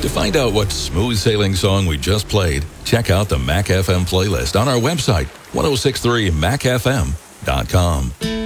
To find out what smooth sailing song we just played, check out the Mac FM playlist on our website, 1063macfm.com.